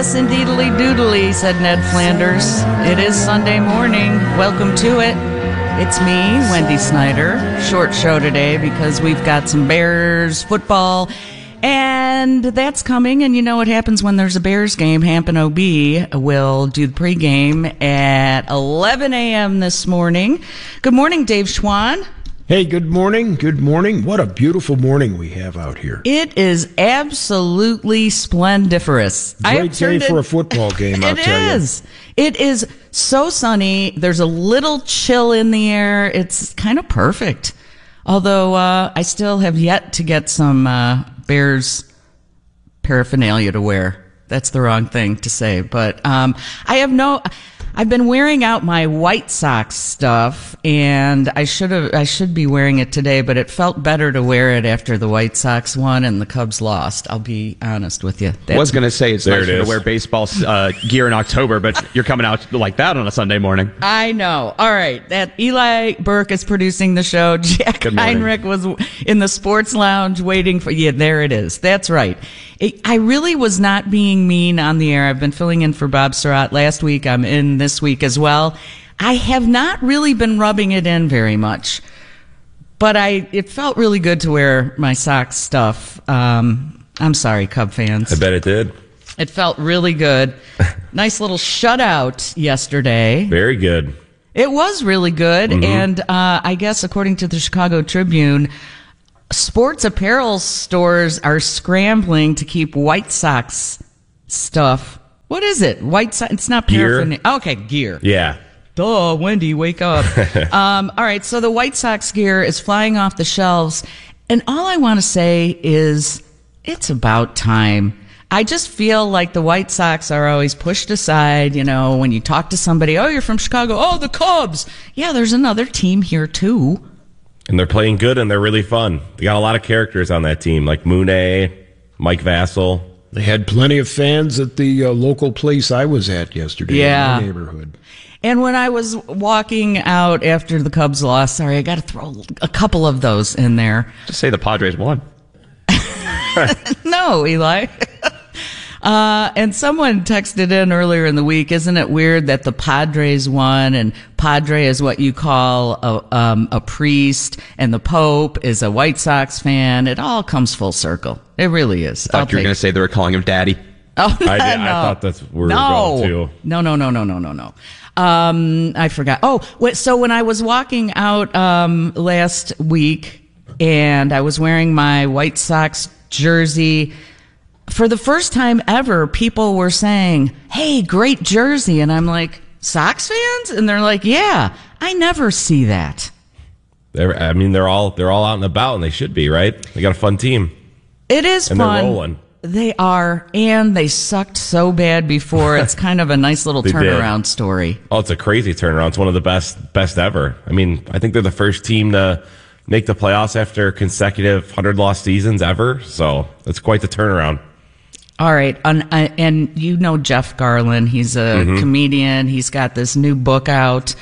Yes, indeedly doodly, said Ned Flanders. It is Sunday morning. Welcome to it. It's me, Wendy Snyder. Short show today because we've got some Bears football, and that's coming. And you know what happens when there's a Bears game. Hampton OB will do the pregame at 11 a.m. this morning. Good morning, Dave Schwann. Hey, good morning. Good morning. What a beautiful morning we have out here. It is absolutely splendiferous. Great day for a football game, I'll tell you. It is. It is so sunny. There's a little chill in the air. It's kind of perfect. Although I still have yet to get some Bears paraphernalia to wear. That's the wrong thing to say. But I've been wearing out my White Sox stuff, and I should be wearing it today, but it felt better to wear it after the White Sox won and the Cubs lost. I'll be honest with you. I was going to say it's nicer to wear baseball gear in October, but you're coming out like that on a Sunday morning. I know. All right. That Eli Burke is producing the show. Jack Heinrich was in the sports lounge waiting for you. Yeah, there it is. That's right. I really was not being mean on the air. I've been filling in for Bob Surratt last week. I'm in this week as well. I have not really been rubbing it in very much, but it felt really good to wear my Sox stuff. I'm sorry, Cub fans. I bet it did. It felt really good. Nice little shutout yesterday. Very good. It was really good, and I guess according to the Chicago Tribune, sports apparel stores are scrambling to keep White Sox stuff. What is it? White Sox? It's not paraphernalia. Okay, gear. Yeah. Duh, Wendy, wake up. All right, so the White Sox gear is flying off the shelves, and all I want to say is it's about time. I just feel like the White Sox are always pushed aside, you know, when you talk to somebody, oh, you're from Chicago, oh, the Cubs. Yeah, there's another team here, too. And they're playing good, and they're really fun. They got a lot of characters on that team, like Mooney, Mike Vassell. They had plenty of fans at the local place I was at yesterday in my neighborhood. And when I was walking out after the Cubs lost, sorry, I got to throw a couple of those in there. Just say the Padres won. No, Eli. And someone texted in earlier in the week, isn't it weird that the Padres won, and Padre is what you call a priest, and the Pope is a White Sox fan? It all comes full circle. It really is. I thought you were going to say they were calling him Daddy. Oh, no. I thought that's where we were going to. No. I forgot. Oh, so when I was walking out last week, and I was wearing my White Sox jersey, for the first time ever, people were saying, hey, great jersey. And I'm like, Sox fans? And they're like, yeah, I never see that. They're all out and about, and they should be, right? They got a fun team. It is and fun. They're rolling. They are, and they sucked so bad before. It's kind of a nice little turnaround story. Oh, it's a crazy turnaround. It's one of the best ever. I mean, I think they're the first team to make the playoffs after consecutive 100-loss seasons ever. So it's quite the turnaround. All right. And you know Jeff Garlin. He's a comedian. He's got this new book out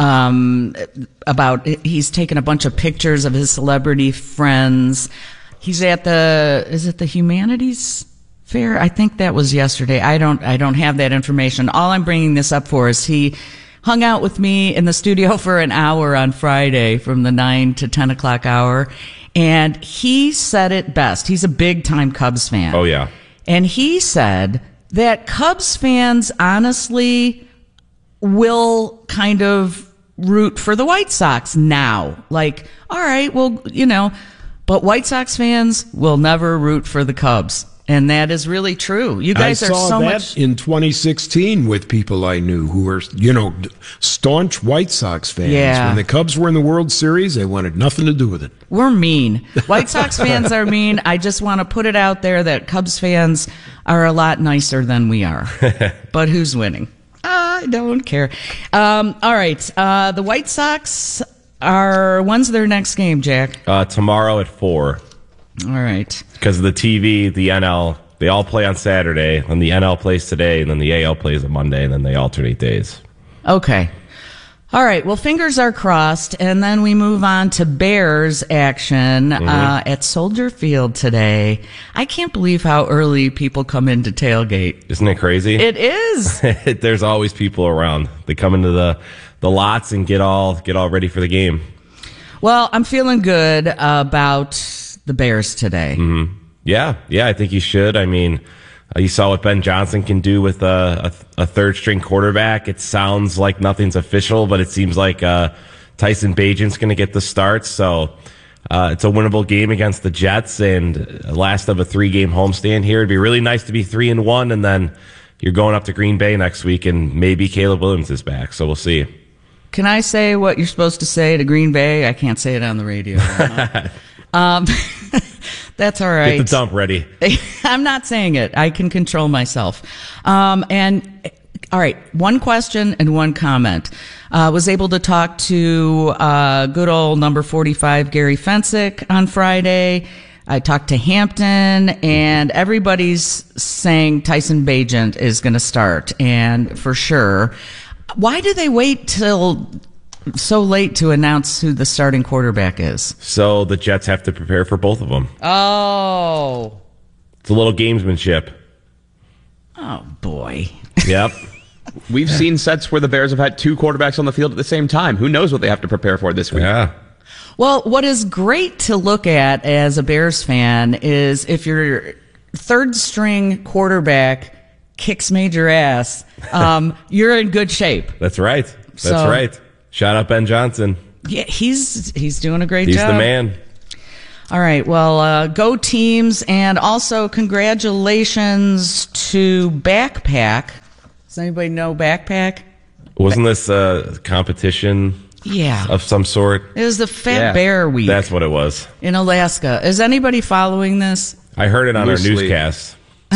he's taken a bunch of pictures of his celebrity friends. He's at is it the Humanities Fair? I think that was yesterday. I don't have that information. All I'm bringing this up for is he hung out with me in the studio for an hour on Friday from the 9 to 10 o'clock hour. And he said it best. He's a big time Cubs fan. Oh, yeah. And he said that Cubs fans honestly will kind of root for the White Sox now. Like, all right, well, you know, but White Sox fans will never root for the Cubs. And that is really true. You guys are so much. I saw that in 2016 with people I knew who were, staunch White Sox fans. Yeah. When the Cubs were in the World Series, they wanted nothing to do with it. We're mean. White Sox fans are mean. I just want to put it out there that Cubs fans are a lot nicer than we are. But who's winning? I don't care. All right. The White Sox when's their next game, Jack? Tomorrow at 4. All right. Because of the TV, the NL, they all play on Saturday, and the NL plays today, and then the AL plays on Monday, and then they alternate days. Okay. All right. Well, fingers are crossed. And then we move on to Bears action at Soldier Field today. I can't believe how early people come into tailgate. Isn't it crazy? It is. There's always people around. They come into the lots and get all ready for the game. Well, I'm feeling good about the Bears today. Mm-hmm. Yeah, I think you should. I mean, you saw what Ben Johnson can do with a third-string quarterback. It sounds like nothing's official, but it seems like Tyson Bagent's going to get the start. So it's a winnable game against the Jets, and last of a 3-game homestand here. It'd be really nice to be 3-1, and then you're going up to Green Bay next week, and maybe Caleb Williams is back. So we'll see. Can I say what you're supposed to say to Green Bay? I can't say it on the radio. That's all right. Get the dump ready. I'm not saying it. I can control myself. And all right, one question and one comment. Was able to talk to good old number 45 Gary Fensick on Friday. I talked to Hampton, and everybody's saying Tyson Bagent is going to start, and for sure. Why do they wait till so late to announce who the starting quarterback is? So the Jets have to prepare for both of them. Oh. It's a little gamesmanship. Oh, boy. Yep. We've seen sets where the Bears have had 2 quarterbacks on the field at the same time. Who knows what they have to prepare for this week? Yeah. Well, what is great to look at as a Bears fan is if your third-string quarterback kicks major ass, you're in good shape. That's right. That's right. Shout out Ben Johnson. Yeah, he's doing a great job. He's the man. All right. Well, go teams, and also congratulations to Backpack. Does anybody know Backpack? Wasn't this a competition? Yeah. Of some sort? It was the Fat Bear Week. That's what it was. In Alaska. Is anybody following this? I heard it on our newscast.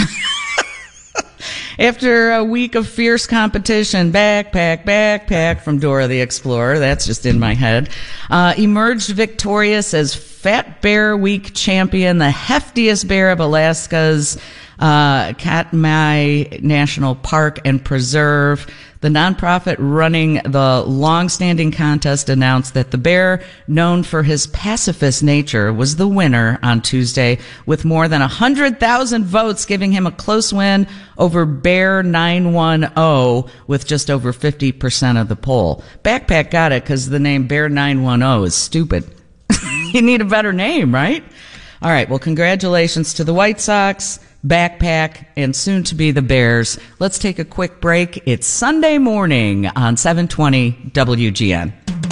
After a week of fierce competition, Backpack from Dora the Explorer, that's just in my head, emerged victorious as Fat Bear Week champion, the heftiest bear of Alaska's Katmai National Park and Preserve. The nonprofit running the long-standing contest announced that the bear, known for his pacifist nature, was the winner on Tuesday, with more than 100,000 votes giving him a close win over Bear 910 with just over 50% of the poll. Backpack got it because the name Bear 910 is stupid. You need a better name, right? All right, well, congratulations to the White Sox, Backpack, and soon to be the Bears. Let's take a quick break. It's Sunday morning on 720 WGN.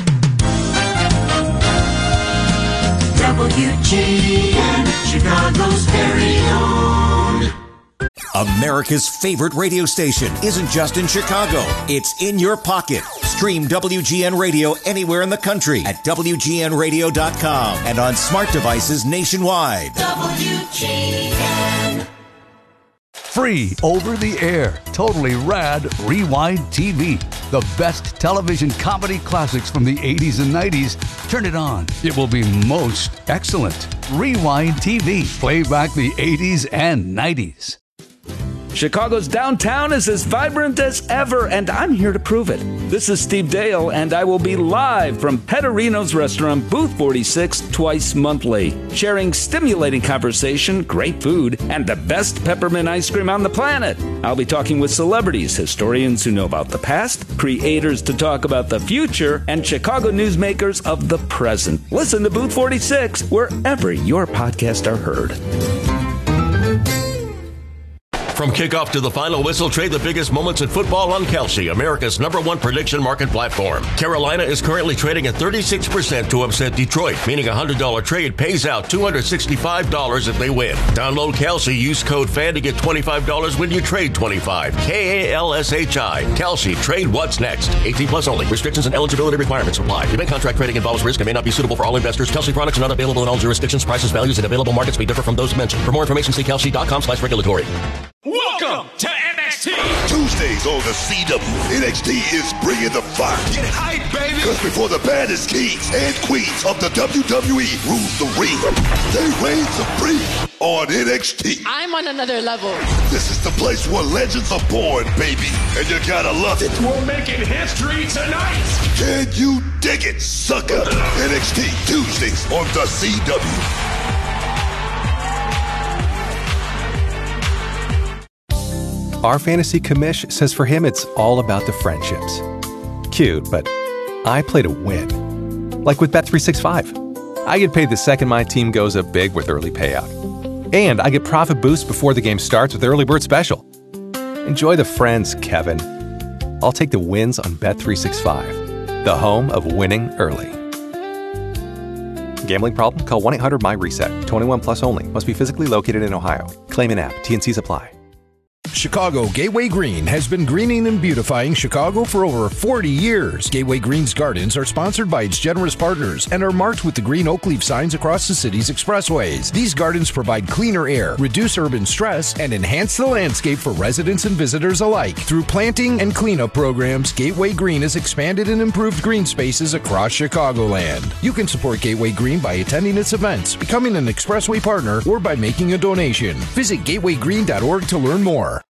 WGN, Chicago's very own. America's favorite radio station isn't just in Chicago. It's in your pocket. Stream WGN Radio anywhere in the country at WGNradio.com and on smart devices nationwide. WGN. Free over the air, totally rad Rewind TV. The best television comedy classics from the 80s and 90s. Turn it on. It will be most excellent. Rewind TV. Play back the 80s and 90s. Chicago's downtown is as vibrant as ever, and I'm here to prove it. This is Steve Dale, and I will be live from Pettorino's restaurant, Booth 46, twice monthly, sharing stimulating conversation, great food, and the best peppermint ice cream on the planet. I'll be talking with celebrities, historians who know about the past, creators to talk about the future, and Chicago newsmakers of the present. Listen to Booth 46 wherever your podcasts are heard. From kickoff to the final whistle, trade the biggest moments in football on Kalshi, America's #1 prediction market platform. Carolina is currently trading at 36% to upset Detroit, meaning a $100 trade pays out $265 if they win. Download Kalshi, use code FAN to get $25 when you trade $25. KALSHI. Kalshi, trade what's next. 18 plus only. Restrictions and eligibility requirements apply. Event contract trading involves risk and may not be suitable for all investors. Kalshi products are not available in all jurisdictions. Prices, values, and available markets may differ from those mentioned. For more information, see Kalshi.com/regulatory. Welcome to NXT Tuesdays on the CW, NXT is bringing the fire. Get hype, baby! Because before the baddest kings and queens of the WWE rules the ring, they reign supreme on NXT. I'm on another level. This is the place where legends are born, baby, and you gotta love it. We're making history tonight! Can you dig it, sucker? NXT Tuesdays on the CW. Our fantasy commish says for him it's all about the friendships. Cute, but I play to win. Like with Bet365. I get paid the second my team goes up big with early payout. And I get profit boost before the game starts with Early Bird Special. Enjoy the friends, Kevin. I'll take the wins on Bet365, the home of winning early. Gambling problem? Call 1-800-MY-RESET. 21 plus only. Must be physically located in Ohio. Claim in app. T&Cs apply. Chicago Gateway Green has been greening and beautifying Chicago for over 40 years. Gateway Green's gardens are sponsored by its generous partners and are marked with the green oak leaf signs across the city's expressways. These gardens provide cleaner air, reduce urban stress, and enhance the landscape for residents and visitors alike. Through planting and cleanup programs, Gateway Green has expanded and improved green spaces across Chicagoland. You can support Gateway Green by attending its events, becoming an expressway partner, or by making a donation. Visit gatewaygreen.org to learn more.